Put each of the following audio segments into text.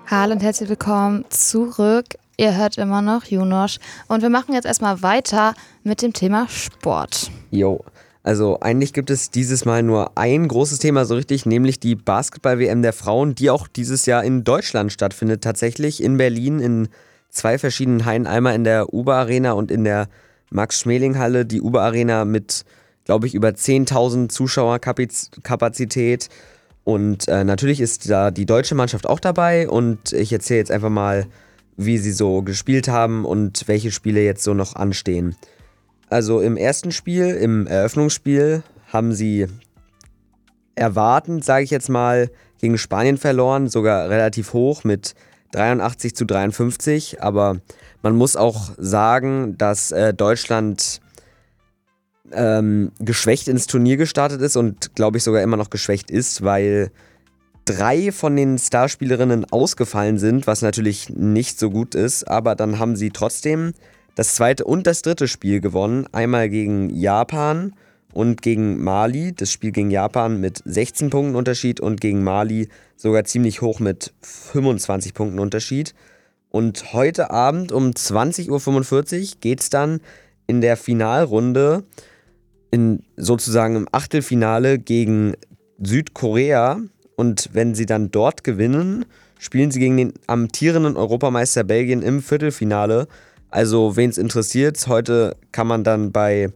Hallo und herzlich willkommen zurück. Ihr hört immer noch Junosch und wir machen jetzt erstmal weiter mit dem Thema Sport. Jo, also eigentlich gibt es dieses Mal nur ein großes Thema so richtig, nämlich die Basketball-WM der Frauen, die auch dieses Jahr in Deutschland stattfindet, tatsächlich in Berlin in 2 verschiedenen Hallen, einmal in der Uber-Arena und in der Max-Schmeling-Halle. Die Uber-Arena mit, glaube ich, über 10.000 Zuschauerkapazität. Und natürlich ist da die deutsche Mannschaft auch dabei und ich erzähle jetzt einfach mal, wie sie so gespielt haben und welche Spiele jetzt so noch anstehen. Also im ersten Spiel, im Eröffnungsspiel, haben sie erwartend, sage ich jetzt mal, gegen Spanien verloren, sogar relativ hoch mit 83-53. Aber man muss auch sagen, dass Deutschland geschwächt ins Turnier gestartet ist und glaube ich sogar immer noch geschwächt ist, weil 3 von den Starspielerinnen ausgefallen sind, was natürlich nicht so gut ist, aber dann haben sie trotzdem das zweite und das dritte Spiel gewonnen, einmal gegen Japan und gegen Mali, das Spiel gegen Japan mit 16 Punkten Unterschied und gegen Mali sogar ziemlich hoch mit 25 Punkten Unterschied. Und heute Abend um 20:45 Uhr geht es dann in der Finalrunde sozusagen im Achtelfinale gegen Südkorea und wenn sie dann dort gewinnen, spielen sie gegen den amtierenden Europameister Belgien im Viertelfinale. Also wen es interessiert, heute kann man dann bei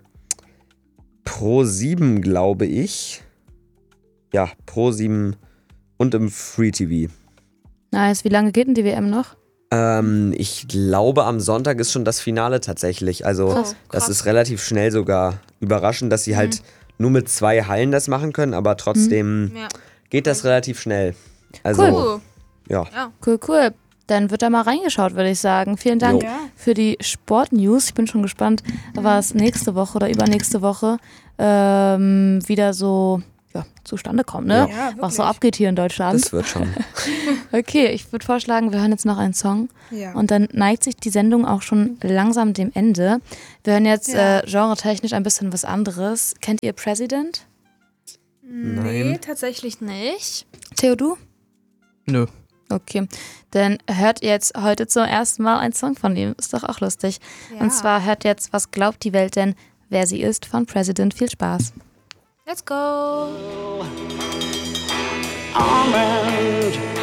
Pro7, glaube ich, ja, Pro7 und im Free TV. Nice, wie lange geht denn die WM noch? Ich glaube, am Sonntag ist schon das Finale tatsächlich. Also Krass. das ist relativ schnell sogar. Überraschend, dass sie halt nur mit 2 Hallen das machen können, aber trotzdem geht das relativ schnell. Also, Cool. Ja. Cool. Dann wird da mal reingeschaut, würde ich sagen. Vielen Dank für die Sport-News. Ich bin schon gespannt, was nächste Woche oder übernächste Woche wieder so zustande kommt, ne? Ja, was so abgeht hier in Deutschland. Das wird schon. Okay, ich würde vorschlagen, wir hören jetzt noch einen Song. Ja. Und dann neigt sich die Sendung auch schon langsam dem Ende. Wir hören jetzt genretechnisch ein bisschen was anderes. Kennt ihr President? Nee, tatsächlich nicht. Theo, du? Nö. Okay, dann hört ihr jetzt heute zum ersten Mal einen Song von ihm. Ist doch auch lustig. Ja. Und zwar hört jetzt Was glaubt die Welt denn, wer sie ist, von President. Viel Spaß. Let's go. Almond